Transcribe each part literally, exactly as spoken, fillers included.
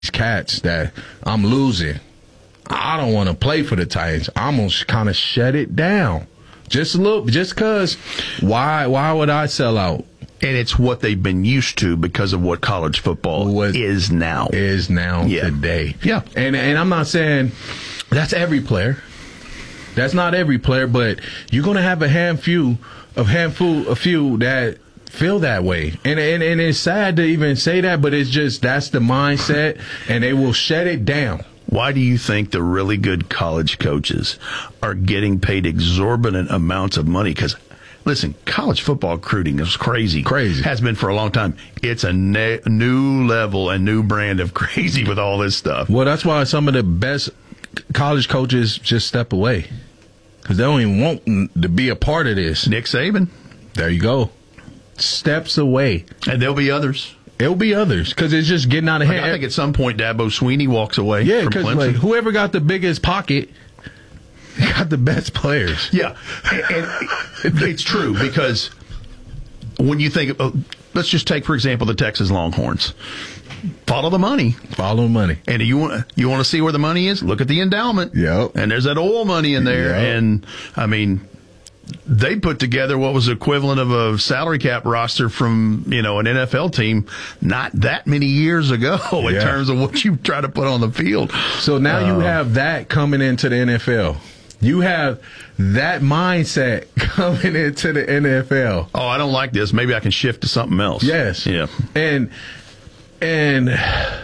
cats that I'm losing. I don't want to play for the Titans. I'm going to kind of shut it down. Just a little, just because why, why would I sell out? And it's what they've been used to because of what college football what is now. Is now yeah. today. Yeah. And and I'm not saying that's every player. That's not every player, but you're going to have a handful, a handful, a few that feel that way. And, and and it's sad to even say that, but it's just that's the mindset, and they will shut it down. Why do you think the really good college coaches are getting paid exorbitant amounts of money? Because, listen, college football recruiting is crazy. Crazy. Has been for a long time. It's a ne- new level and new brand of crazy with all this stuff. Well, that's why some of the best college coaches just step away. Because they don't even want to be a part of this. Nick Saban. There you go. Steps away. And there'll be others. It'll be others because it's just getting out of hand. I think at some point Dabo Sweeney walks away. Yeah, from because Clemson. like, whoever got the biggest pocket got the best players. Yeah, and, and it's true because when you think, of, let's just take for example the Texas Longhorns. Follow the money. Follow the money. And you want you want to see where the money is? Look at the endowment. Yep. And there's that oil money in there. Yep. And I mean, they put together what was equivalent of a salary cap roster from, you know, an N F L team not that many years ago in yeah. terms of what you try to put on the field. So now uh, you have that coming into the N F L. You have that mindset coming into the N F L. Oh, I don't like this. Maybe I can shift to something else. Yes. Yeah. And and I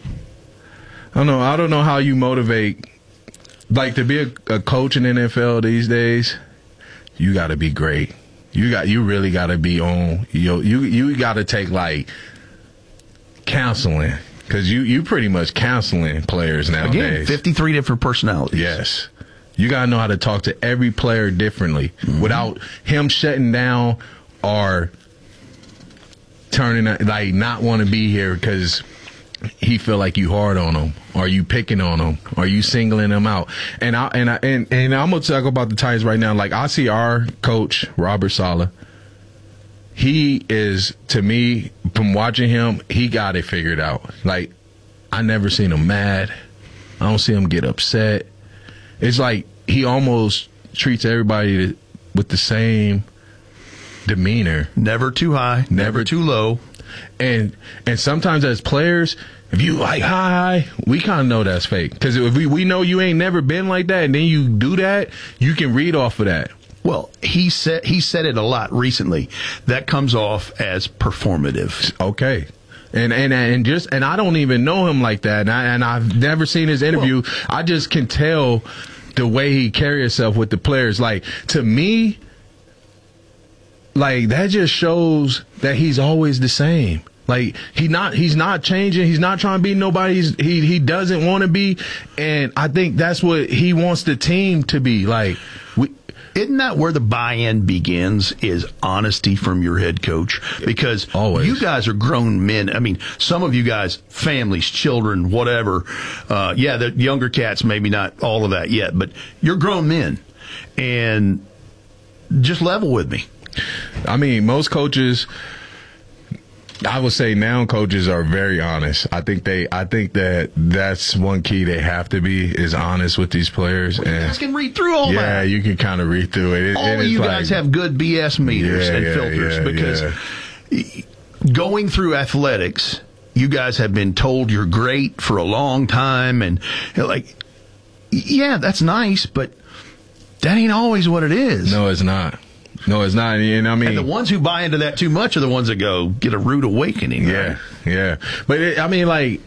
don't know. I don't know how you motivate, like, to be a, a coach in the N F L these days. You got to be great. You got. You really got to be on. You you you got to take like counseling because you you pretty much counseling players nowadays. Again, fifty-three different personalities. Yes, you got to know how to talk to every player differently mm-hmm. without him shutting down or turning like not want to be here because he feel like you hard on him, or you picking on him, or you singling him out. And I and I and, and I'm gonna talk about the Titans right now. Like, I see our coach Robert Saleh. He is, to me, from watching him, he got it figured out. Like, I never seen him mad. I don't see him get upset. It's like he almost treats everybody with the same demeanor. Never too high, never, never too low. And and sometimes as players, if you like hi, we kind of know that's fake. Because if we, we know you ain't never been like that, and then you do that, you can read off of that. Well, he said he said it a lot recently. That comes off as performative. Okay. And and and just and I don't even know him like that, and I and I've never seen his interview. Well, I just can tell the way he carry himself with the players. Like, to me, like, that just shows that he's always the same. Like, he not he's not changing. He's not trying to be nobody. He's, he he doesn't want to be, and I think that's what he wants the team to be. Like, we. Isn't that where the buy-in begins, is honesty from your head coach? Because Always. You guys are grown men. I mean, some of you guys, families, children, whatever. Uh, yeah, the younger cats, maybe not all of that yet, but you're grown men. And just level with me. I mean, most coaches, I would say now coaches are very honest. I think they, I think that that's one key they have to be, is honest with these players. Well, and you guys can read through all yeah, that. Yeah, you can kind of read through it. it all of you like, guys have good B S meters yeah, and yeah, filters yeah, because yeah. going through athletics, you guys have been told you're great for a long time, and like, yeah, that's nice, but that ain't always what it is. No, it's not. No, it's not. And I mean, and the ones who buy into that too much are the ones that go get a rude awakening. Yeah, right? yeah. But it, I mean, like,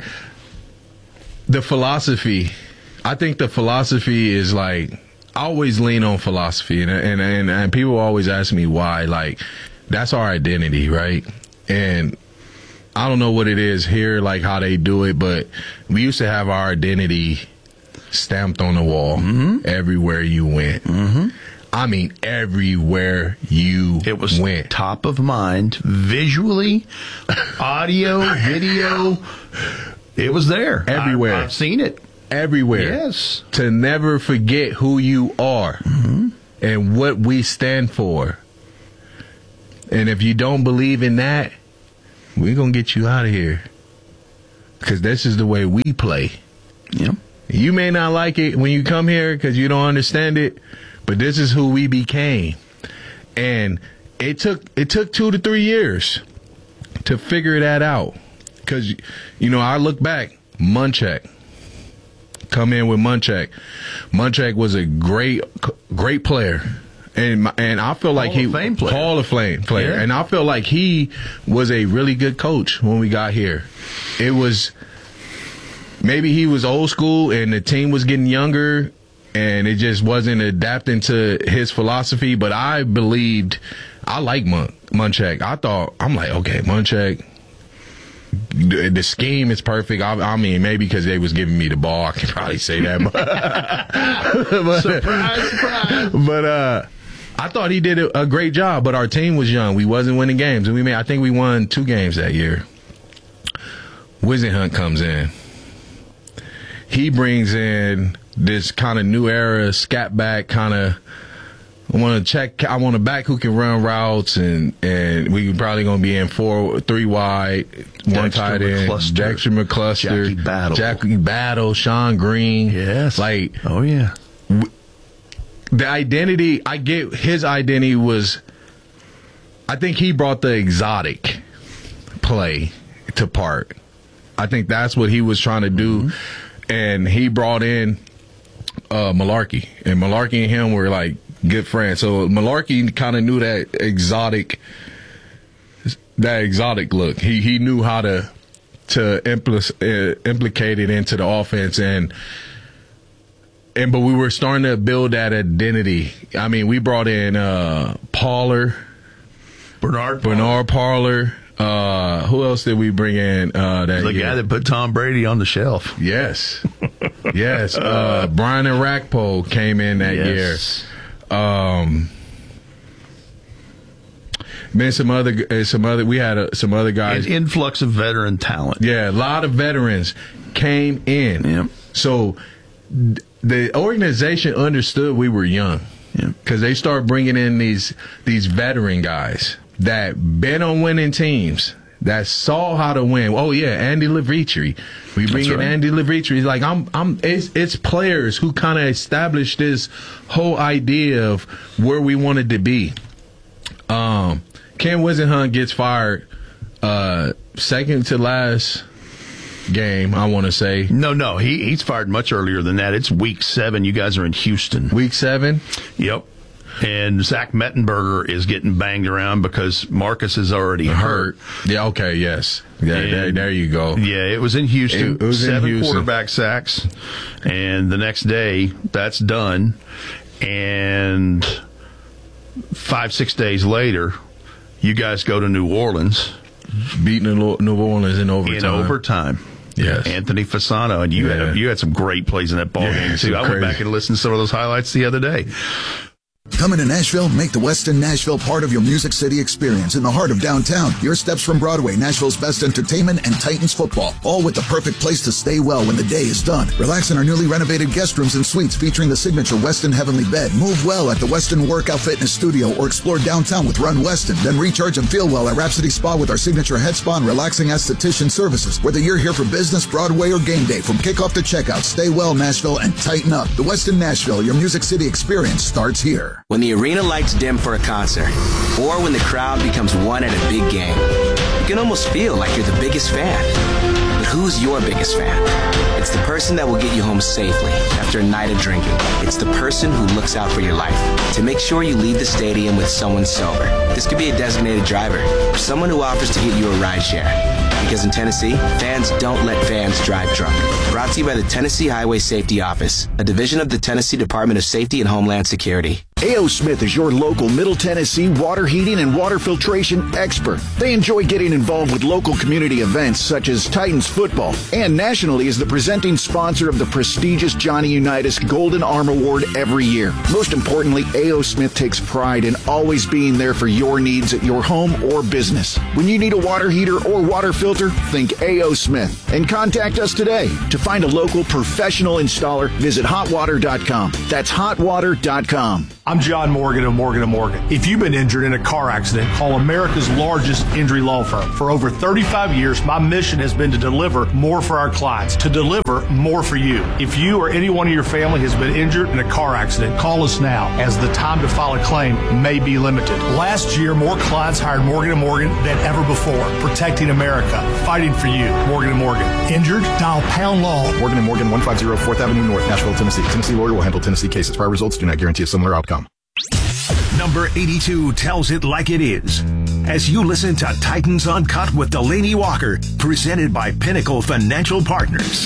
the philosophy. I think the philosophy is like, I always lean on philosophy, and and and, and people always ask me why. Like, that's our identity, right? And I don't know what it is here, like how they do it, but we used to have our identity stamped on the wall mm-hmm. everywhere you went. Mm-hmm. I mean, everywhere you it was went. Top of mind, visually, audio, video. It was there. Everywhere. I, I've seen it. Everywhere. Yes. To never forget who you are mm-hmm. and what we stand for. And if you don't believe in that, we're going to get you out of here. because this is the way we play. Yep. You may not like it when you come here because you don't understand it, but this is who we became. And it took it took two to three years to figure that out. Because, you know, I look back, Munchak. Come in with Munchak. Munchak was a great, great player. And and I feel like Hall he of Fame player. Hall of Fame player. Yeah. And I feel like he was a really good coach when we got here. It was maybe he was old school and the team was getting younger and it just wasn't adapting to his philosophy. But I believed I like Mun- Munchak. I thought I'm like, okay, Munchak. The, the scheme is perfect. I, I mean, maybe because they was giving me the ball, I can probably say that. But, but, Surprise, surprise. But uh, I thought he did a, a great job. But our team was young. We wasn't winning games, and we made. I think we won two games that year. Whisenhunt comes in. He brings in this kind of new era scat back kind of. I want to check. I want a back who can run routes, and and we probably gonna be in four, three wide, one Dexter tight end. McCluster. Dexter McCluster, Jackie Battle. Jackie Battle, Sean Green. Yes. Like, oh yeah. The identity. I get his identity was. I think he brought the exotic play to part. I think that's what he was trying to do, mm-hmm. and he brought in uh, Malarkey, and Malarkey and him were like good friends. So Malarkey kind of knew that exotic, that exotic look. He he knew how to to impl- uh, implicate it into the offense, and and but we were starting to build that identity. I mean, we brought in uh, Parler, Bernard Bernard Parler. Uh, who else did we bring in? Uh, that the year? guy that put Tom Brady on the shelf. Yes, yes. Uh, Brian and Rakpo came in that yes. year. Um, man, some other, some other. We had uh, some other guys. An influx of veteran talent. Yeah, a lot of veterans came in. Yep. So th- the organization understood we were young because they started bringing in these these veteran guys that been on winning teams, that saw how to win. Oh yeah, Andy Levitri. We bring in right. Andy Levitri. Like I'm, I'm. It's, it's players who kind of established this whole idea of where we wanted to be. Um, Ken Whisenhunt gets fired uh, second to last game, I want to say. No, no, he he's fired much earlier than that. It's week seven. You guys are in Houston. Week seven. Yep. And Zach Mettenberger is getting banged around because Marcus is already hurt. hurt. Yeah, okay, yes. Yeah, there, there you go. Yeah, it was in Houston. It, it was Seven in Houston. quarterback sacks. And the next day, that's done. And five, six days later, you guys go to New Orleans. Beating New Orleans in overtime. In overtime. Yes. Anthony Fasano. And you, yeah. had, you had some great plays in that ball yeah, game, too. I went back and listened to some of those highlights the other day. Coming to Nashville? Make the Westin Nashville part of your Music City experience in the heart of downtown. Your steps from Broadway, Nashville's best entertainment, and Titans football. All with the perfect place to stay well when the day is done. Relax in our newly renovated guest rooms and suites featuring the signature Westin Heavenly Bed. Move well at the Westin Workout Fitness Studio or explore downtown with Run Westin. Then recharge and feel well at Rhapsody Spa with our signature head spa and relaxing esthetician services. Whether you're here for business, Broadway, or game day, from kickoff to checkout, stay well, Nashville, and tighten up. The Westin Nashville, your Music City experience starts here. When the arena lights dim for a concert, or when the crowd becomes one at a big game, you can almost feel like you're the biggest fan. But who's your biggest fan? It's the person that will get you home safely after a night of drinking. It's the person who looks out for your life to make sure you leave the stadium with someone sober. This could be a designated driver or someone who offers to get you a ride share. Because in Tennessee, fans don't let fans drive drunk. Brought to you by the Tennessee Highway Safety Office, a division of the Tennessee Department of Safety and Homeland Security. A O. Smith is your local Middle Tennessee water heating and water filtration expert. They enjoy getting involved with local community events such as Titans football, and nationally is the presenting sponsor of the prestigious Johnny Unitas Golden Arm Award every year. Most importantly, A O. Smith takes pride in always being there for your needs at your home or business. When you need a water heater or water filter, think A O. Smith and contact us today. To find a local professional installer, visit hot water dot com. That's hot water dot com. I'm John Morgan of Morgan and Morgan. If you've been injured in a car accident, call America's largest injury law firm. For over thirty-five years, my mission has been to deliver more for our clients, to deliver more for you. If you or anyone in your family has been injured in a car accident, call us now, as the time to file a claim may be limited. Last year, more clients hired Morgan and Morgan than ever before, protecting America, fighting for you. Morgan and Morgan. Injured? Dial pound law. Morgan and Morgan, one fifty fourth Avenue North, Nashville, Tennessee. Tennessee lawyer will handle Tennessee cases. Prior results do not guarantee a similar outcome. Number eighty-two tells it like it is. As you listen to Titans Uncut with Delaney Walker, presented by Pinnacle Financial Partners.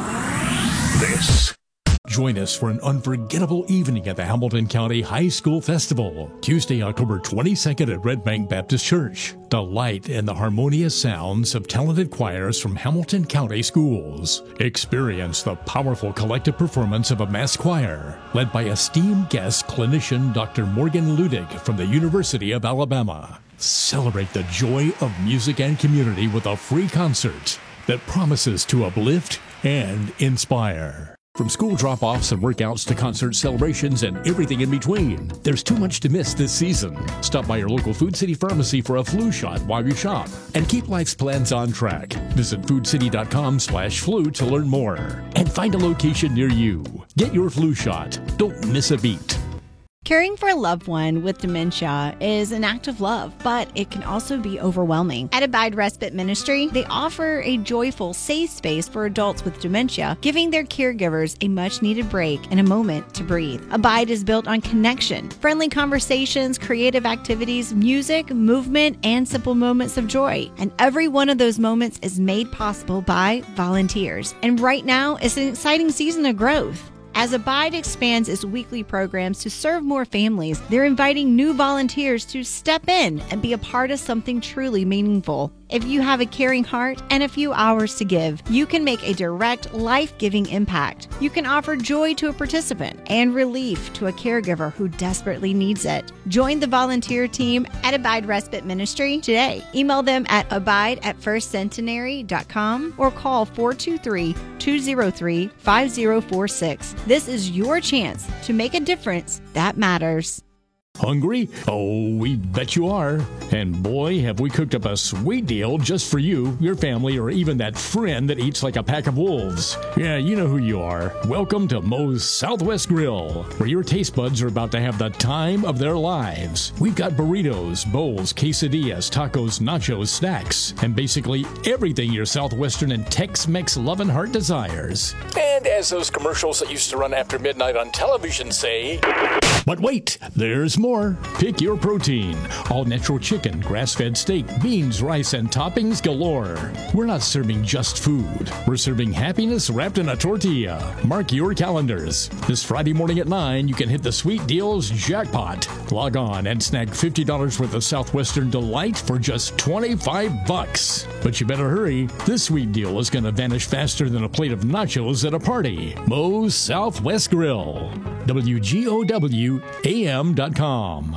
This. Join us for an unforgettable evening at the Hamilton County High School Festival, Tuesday, October twenty-second at Red Bank Baptist Church. Delight in the harmonious sounds of talented choirs from Hamilton County schools. Experience the powerful collective performance of a mass choir, led by esteemed guest clinician Doctor Morgan Ludig from the University of Alabama. Celebrate the joy of music and community with a free concert that promises to uplift and inspire. From school drop-offs and workouts to concert celebrations and everything in between, there's too much to miss this season. Stop by your local Food City pharmacy for a flu shot while you shop, and keep life's plans on track. Visit food city dot com slash flu to learn more, and find a location near you. Get your flu shot. Don't miss a beat. Caring for a loved one with dementia is an act of love, but it can also be overwhelming. At Abide Respite Ministry, they offer a joyful, safe space for adults with dementia, giving their caregivers a much-needed break and a moment to breathe. Abide is built on connection, friendly conversations, creative activities, music, movement, and simple moments of joy. And every one of those moments is made possible by volunteers. And right now, it's an exciting season of growth. As Abide expands its weekly programs to serve more families, they're inviting new volunteers to step in and be a part of something truly meaningful. If you have a caring heart and a few hours to give, you can make a direct, life-giving impact. You can offer joy to a participant and relief to a caregiver who desperately needs it. Join the volunteer team at Abide Respite Ministry today. Email them at abide at first centenary dot com or call four two three, two zero three, five zero four six. This is your chance to make a difference that matters. Hungry? Oh, we bet you are. And boy, have we cooked up a sweet deal just for you, your family, or even that friend that eats like a pack of wolves. Yeah, you know who you are. Welcome to Moe's Southwest Grill, where your taste buds are about to have the time of their lives. We've got burritos, bowls, quesadillas, tacos, nachos, snacks, and basically everything your Southwestern and Tex-Mex loving heart desires. And as those commercials that used to run after midnight on television say... But wait, there's more. Pick your protein. All natural chicken, grass-fed steak, beans, rice, and toppings galore. We're not serving just food. We're serving happiness wrapped in a tortilla. Mark your calendars. This Friday morning at nine, you can hit the Sweet Deals jackpot. Log on and snag fifty dollars worth of Southwestern Delight for just twenty-five bucks. But you better hurry. This sweet deal is going to vanish faster than a plate of nachos at a party. Moe's Southwest Grill. W G O W A M dot com.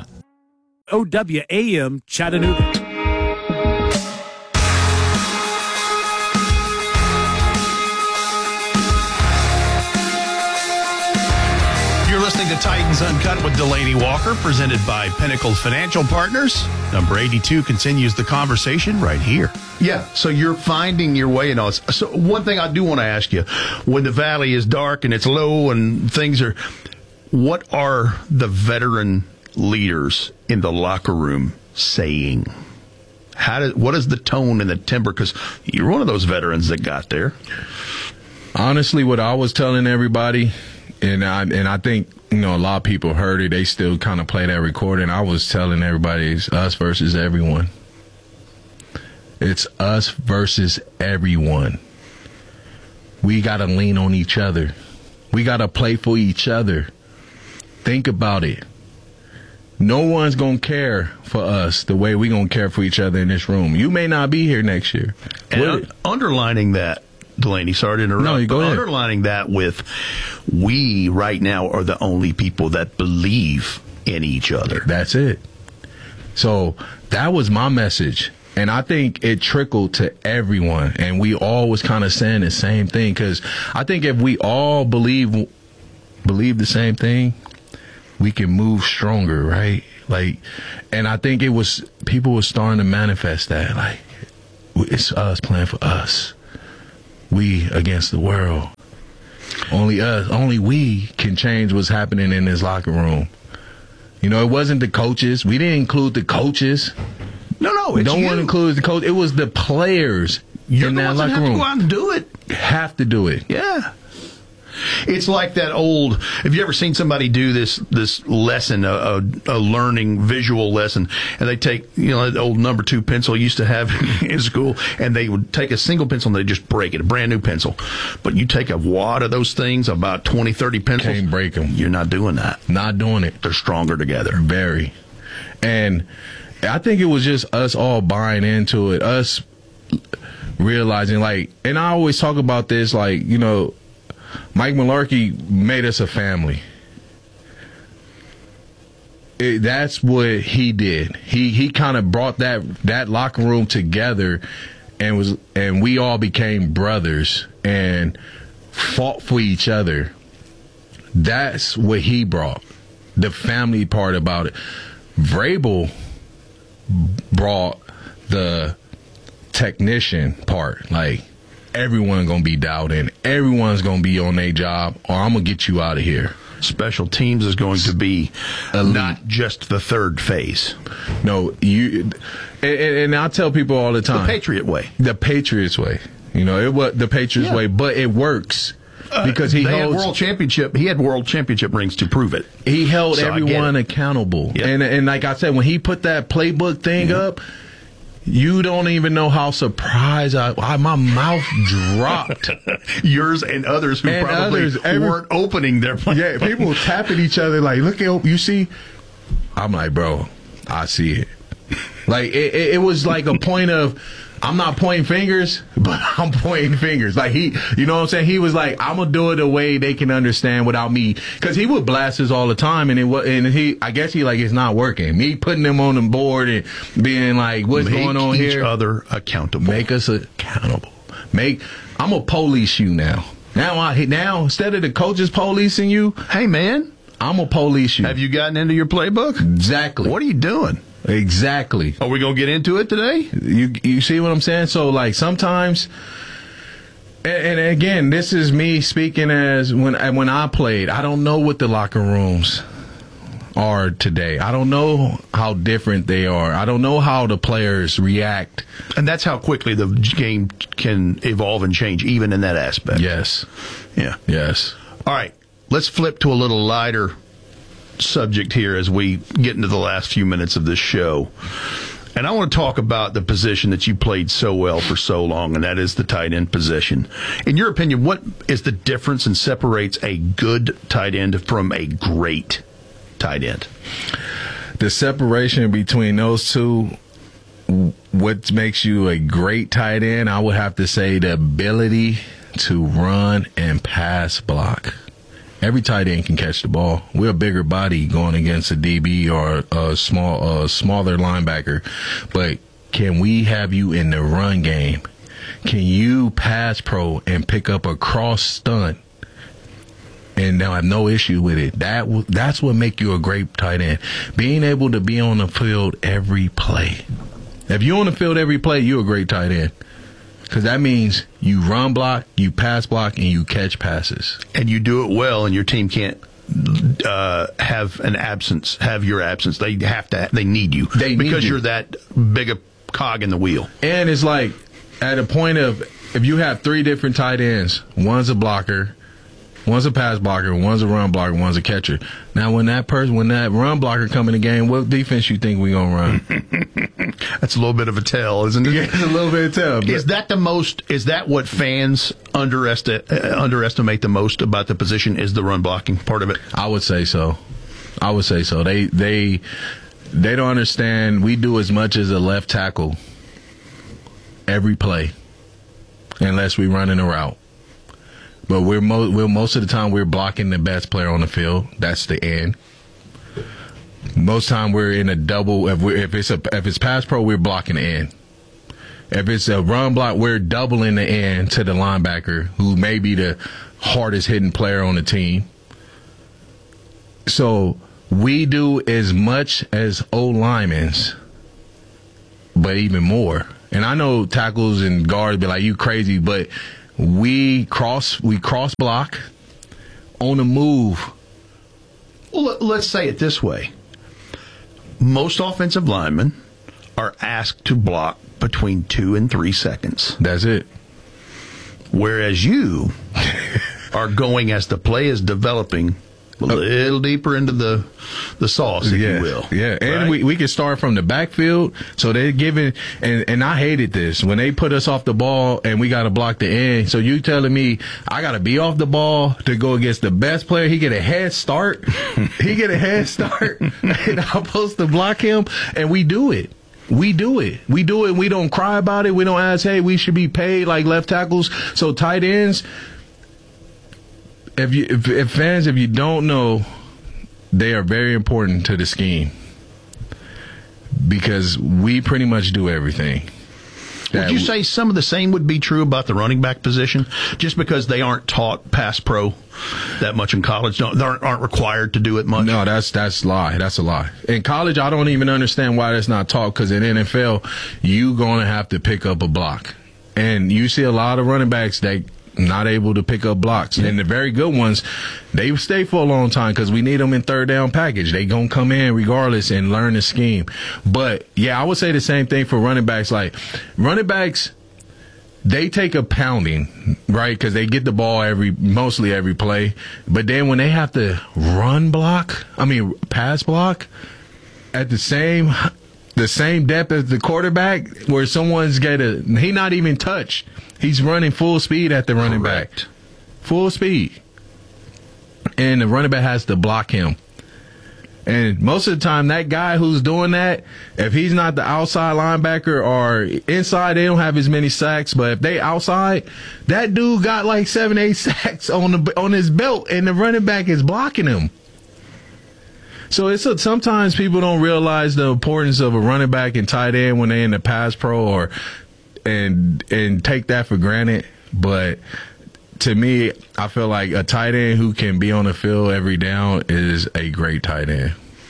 O W A M Chattanooga. You're listening to Titans Uncut with Delaney Walker, presented by Pinnacle Financial Partners. Number eighty-two continues the conversation right here. Yeah, so you're finding your way and all this. So one thing I do want to ask you, when the valley is dark and it's low and things are... What are the veteran leaders in the locker room saying? How did, what is the tone and the timbre? Because you're one of those veterans that got there. Honestly, what I was telling everybody, and I and I think you know a lot of people heard it. They still kind of play that recording. I was telling everybody, it's us versus everyone. It's us versus everyone. We got to lean on each other. We got to play for each other. Think about it. No one's going to care for us the way we're going to care for each other in this room. You may not be here next year. And un- underlining that, Delaney, sorry to interrupt. No, you go ahead. Underlining that with, we right now are the only people that believe in each other. That's it. So that was my message. And I think it trickled to everyone. And we all was kind of saying the same thing. Because I think if we all believe believe the same thing, we can move stronger, right? Like, and I think it was, people were starting to manifest that. Like, it's us playing for us. We against the world. Only us, only we can change what's happening in this locker room. You know, it wasn't the coaches. We didn't include the coaches. No, no, we it's don't you. want to include the coach. It was the players You're in the that ones that locker have room. to go out and do it. Have to do it. Yeah. It's like that old, have you ever seen somebody do this this lesson, a, a, a learning visual lesson, and they take, you know, the old number two pencil used to have in school, and they would take a single pencil and they just break it, a brand new pencil. But you take a wad of those things, about twenty, thirty pencils. Can't break them. You're not doing that. Not doing it. They're stronger together. Very. And I think it was just us all buying into it, us realizing, like, and I always talk about this, like, you know, Mike Mularkey made us a family. It, that's what he did. He he kind of brought that that locker room together, and was and we all became brothers and fought for each other. That's what he brought, the family part about it. Vrabel brought the technician part, like, everyone gonna be dialed in. Everyone's gonna be on their job, or I'm gonna get you out of here. Special teams is going to be elite. Not just the third phase. No, you. And, and I tell people all the time, the Patriot way. The Patriots way. You know, it was the Patriots yeah. way, but it works because he uh, they holds had world championship. He had world championship rings to prove it. He held so everyone accountable, yeah. and and like I said, when he put that playbook thing yeah. up. You don't even know how surprised I, I my mouth dropped. Yours and others who and probably others, every, weren't opening their play. Yeah, people tapping each other like, look at you see. I'm like, bro, I see it. Like it, it, it was like a point of, I'm not pointing fingers, but I'm pointing fingers. Like he, you know what I'm saying? He was like, I'm gonna do it a way they can understand without me, because he would blast us all the time, and it was, and he, I guess he like it's not working. Me putting them on the board and being like, what's Make going on each here? Other accountable. Make us accountable. Make. I'm a police you now. Now I now instead of the coaches policing you, hey man, I'm a police you. Have you gotten into your playbook? Exactly. What are you doing? Exactly. Are we gonna get into it today? You you see what I'm saying? So like sometimes, and, and again, this is me speaking as when when I played. I don't know what the locker rooms are today. I don't know how different they are. I don't know how the players react. And that's how quickly the game can evolve and change, even in that aspect. Yes. Yeah. Yes. All right. Let's flip to a little lighter subject here as we get into the last few minutes of this show. And I want to talk about the position that you played so well for so long, and that is the tight end position. In your opinion, what is the difference and separates a good tight end from a great tight end? The separation between those two, what makes you a great tight end, I would have to say the ability to run and pass block. Every tight end can catch the ball. We're a bigger body going against a D B or a small, a smaller linebacker. But can we have you in the run game? Can you pass pro and pick up a cross stunt and they'll have no issue with it? That that's what make you a great tight end. Being able to be on the field every play. If you're on the field every play, you're a great tight end. Because that means you run block, you pass block, and you catch passes. And you do it well, and your team can't uh, have an absence, have your absence. They have to, they need you. They need because you. You're that big a cog in the wheel. And it's like, at a point of, if you have three different tight ends, one's a blocker, one's a pass blocker, one's a run blocker, one's a catcher. Now, when that person, when that run blocker come in the game, what defense you think we gonna run? That's a little bit of a tell, isn't it? Yeah, it's a little bit of a tell. Is that the most? Is that what fans underestimate uh, underestimate the most about the position? Is the run blocking part of it? I would say so. I would say so. They they they don't understand. We do as much as a left tackle every play, unless we run in a route. But we're, mo- we're most of the time we're blocking the best player on the field. That's the end. Most time we're in a double. If, we're, if it's a if it's pass pro, we're blocking the end. If it's a run block, we're doubling the end to the linebacker, who may be the hardest hitting player on the team. So we do as much as old linemen, but even more. And I know tackles and guards be like, you crazy, but we cross we cross block on the move. Well, let's say it this way. Most offensive linemen are asked to block between two and three seconds. That's it. Whereas you are going as the play is developing a little deeper into the the sauce, if yeah, you will. Yeah, and right? we, we can start from the backfield. So they're giving, and, and I hated this, when they put us off the ball and we got to block the end. So you telling me I got to be off the ball to go against the best player? He get a head start. he get a head start. And I'm supposed to block him, and we do it. We do it. We do it. We don't cry about it. We don't ask, hey, we should be paid like left tackles. So tight ends, if you if, if fans, if you don't know, they are very important to the scheme because we pretty much do everything. Would you say some of the same would be true about the running back position, just because they aren't taught pass pro that much in college? Don't, they aren't, aren't required to do it much? No, that's that's lie. That's a lie. In college, I don't even understand why that's not taught, because in N F L, you're going to have to pick up a block. And you see a lot of running backs that not able to pick up blocks. And the very good ones, they stay for a long time because we need them in third down package. They going to come in regardless and learn the scheme. But, yeah, I would say the same thing for running backs. Like, running backs, they take a pounding, right, because they get the ball every mostly every play. But then when they have to run block, I mean pass block, at the same the same depth as the quarterback, where someone's got a he not even touch. He's running full speed at the running Correct. back. Full speed. And the running back has to block him. And most of the time, that guy who's doing that, if he's not the outside linebacker or inside, they don't have as many sacks. But if they outside, that dude got like seven, eight sacks on the on his belt, and the running back is blocking him. So it's a, sometimes people don't realize the importance of a running back and tight end when they're in the pass pro, or and and take that for granted. But to me, I feel like a tight end who can be on the field every down is a great tight end.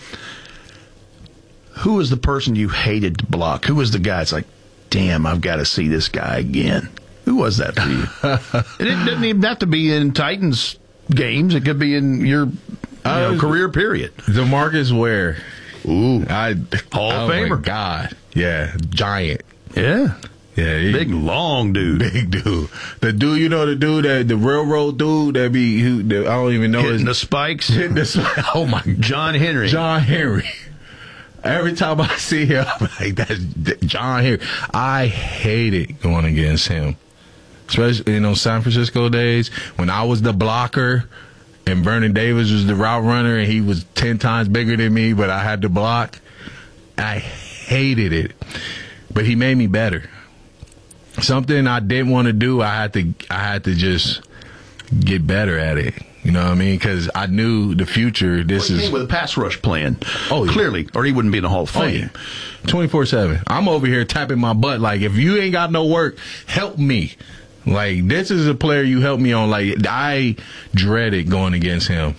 Who was the person you hated to block? Who was the guy that's like, damn, I've got to see this guy again? Who was that for you? It doesn't even have to be in Titans games. It could be in your you know, uh, career period. DeMarcus Ware. Ooh. I, Hall of oh Famer. My God. Yeah. Giant. Yeah. Yeah, he, big long dude, big dude. The dude, you know, the dude that the railroad dude that be who the, I don't even know hitting his, the spikes. Hitting the spikes. Oh my, John Henry. John Henry. Every time I see him, I'm like, that's John Henry. I hated going against him, especially in those San Francisco days when I was the blocker and Vernon Davis was the route runner, and he was ten times bigger than me, but I had to block. I hated it, but he made me better. Something I didn't want to do, I had to I had to just get better at it. You know what I mean? Because I knew the future. This well, is with a pass rush plan. Oh, yeah. Clearly, or he wouldn't be in the Hall of Fame. twenty-four seven. I'm over here tapping my butt like, if you ain't got no work, help me. Like, this is a player you help me on. Like, I dreaded going against him.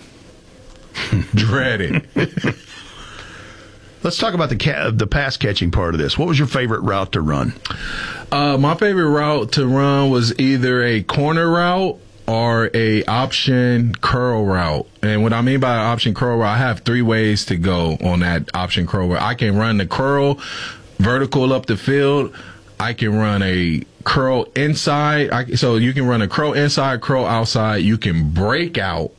Dreaded. Let's talk about the ca- the pass catching part of this. What was your favorite route to run? Uh, my favorite route to run was either a corner route or a option curl route. And what I mean by option curl route, I have three ways to go on that option curl route. I can run the curl vertical up the field. I can run a curl inside. I, so you can run a curl inside, curl outside. You can break out.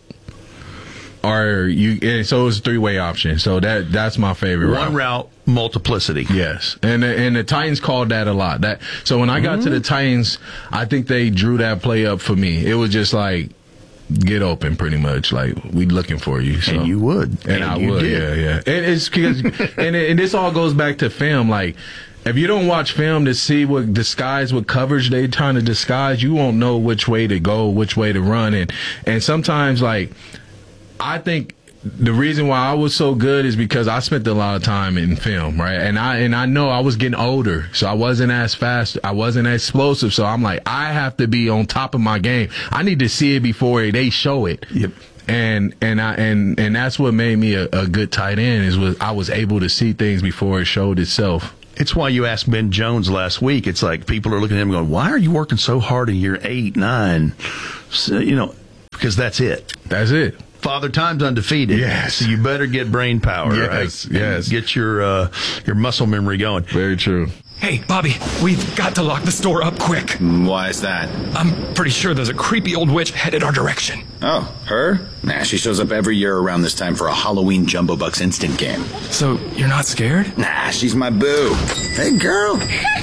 Or you, and so it's a three-way option. So that that's my favorite route. One route, multiplicity. Yes, and the, and the Titans called that a lot. That so when I got mm-hmm. to the Titans, I think they drew that play up for me. It was just like, get open, pretty much. Like, we looking for you. So. And you would, and, and I you would. did. Yeah, yeah. And it's because, and it, and this all goes back to film. Like, if you don't watch film to see what disguise, what coverage they trying to disguise, you won't know which way to go, which way to run, and and sometimes like. I think the reason why I was so good is because I spent a lot of time in film, right? And I and I know I was getting older, so I wasn't as fast, I wasn't as explosive. So I'm like, I have to be on top of my game. I need to see it before they show it. Yep. And and I and and that's what made me a, a good tight end is was I was able to see things before it showed itself. It's why you asked Ben Jones last week. It's like people are looking at him going, "Why are you working so hard in year eight, nine?" So, you know, because that's it. That's it. Father Time's undefeated. Yes. So you better get brain power. Yes, right? yes. Get your uh, your muscle memory going. Very true. Hey, Bobby, we've got to lock the store up quick. Why is that? I'm pretty sure there's a creepy old witch headed our direction. Oh, her? Nah, she shows up every year around this time for a Halloween Jumbo Bucks instant game. So, you're not scared? Nah, she's my boo. Hey, girl.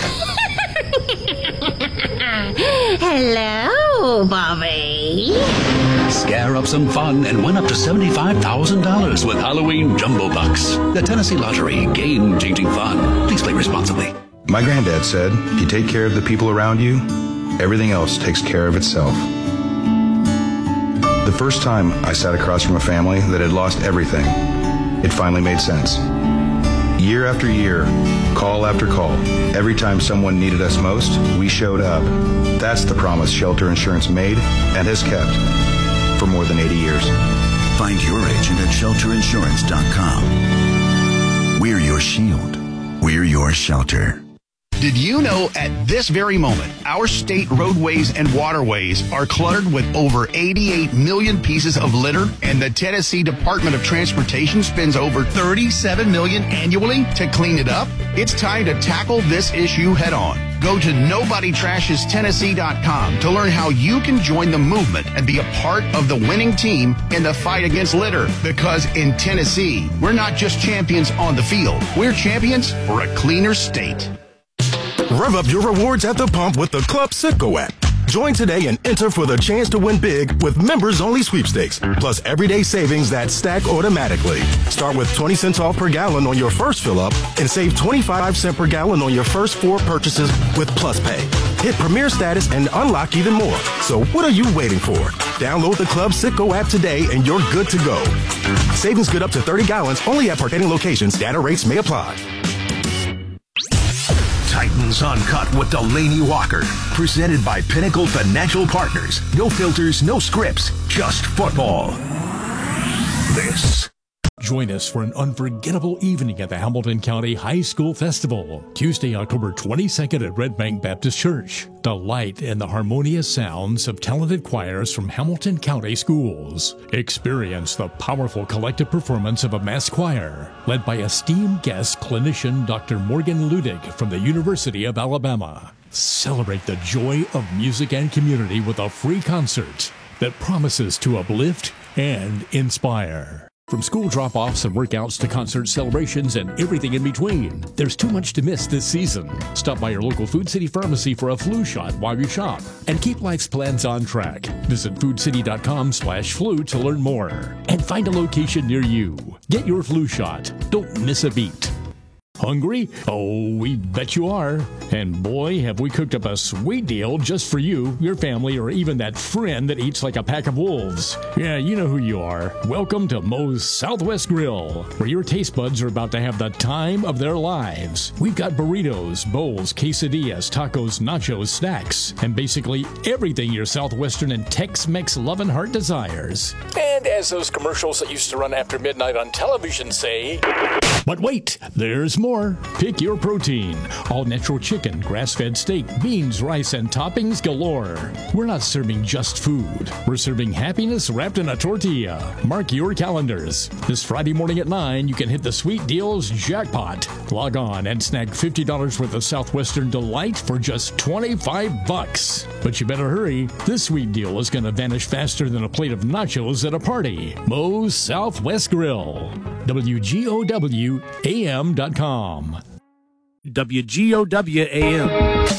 Hello, Bobby. Scare up some fun and win up to seventy-five thousand dollars with Halloween Jumbo Bucks. The Tennessee Lottery, game-changing fun. Please play responsibly. My granddad said, if you take care of the people around you, everything else takes care of itself. The first time I sat across from a family that had lost everything, it finally made sense. Year after year, call after call, every time someone needed us most, we showed up. That's the promise Shelter Insurance made and has kept for more than eighty years. Find your agent at shelter insurance dot com. We're your shield. We're your shelter. Did you know at this very moment, our state roadways and waterways are cluttered with over eighty-eight million pieces of litter, and the Tennessee Department of Transportation spends over thirty-seven million dollars annually to clean it up? It's time to tackle this issue head on. Go to nobody trashes tennessee dot com to learn how you can join the movement and be a part of the winning team in the fight against litter. Because in Tennessee, we're not just champions on the field. We're champions for a cleaner state. Rev up your rewards at the pump with the Club Citgo app. Join today and enter for the chance to win big with members-only sweepstakes, plus everyday savings that stack automatically. Start with twenty cents off per gallon on your first fill-up and save twenty-five cents per gallon on your first four purchases with Plus Pay. Hit Premier Status and unlock even more. So what are you waiting for? Download the Club Citgo app today and you're good to go. Savings good up to thirty gallons only at participating locations. Data rates may apply. Titans Uncut with Delaney Walker. Presented by Pinnacle Financial Partners. No filters, no scripts, just football. This. Join us for an unforgettable evening at the Hamilton County High School Festival. Tuesday, October twenty-second at Red Bank Baptist Church. Delight in the harmonious sounds of talented choirs from Hamilton County schools. Experience the powerful collective performance of a mass choir, led by esteemed guest clinician Doctor Morgan Ludig from the University of Alabama. Celebrate the joy of music and community with a free concert that promises to uplift and inspire. From school drop-offs and workouts to concert celebrations and everything in between, there's too much to miss this season. Stop by your local Food City pharmacy for a flu shot while you shop. And keep life's plans on track. Visit food city dot com slash flu to learn more. And find a location near you. Get your flu shot. Don't miss a beat. Hungry? Oh, we bet you are. And boy, have we cooked up a sweet deal just for you, your family, or even that friend that eats like a pack of wolves. Yeah, you know who you are. Welcome to Moe's Southwest Grill, where your taste buds are about to have the time of their lives. We've got burritos, bowls, quesadillas, tacos, nachos, snacks, and basically everything your Southwestern and Tex-Mex loving heart desires. And as those commercials that used to run after midnight on television say... But wait, there's more. Pick your protein. All natural chicken, grass-fed steak, beans, rice, and toppings galore. We're not serving just food. We're serving happiness wrapped in a tortilla. Mark your calendars. This Friday morning at nine, you can hit the sweet deals jackpot. Log on and snag fifty dollars worth of Southwestern Delight for just twenty-five bucks. But you better hurry. This sweet deal is going to vanish faster than a plate of nachos at a party. Moe's Southwest Grill. W G O W A M dot com. W G O W A M.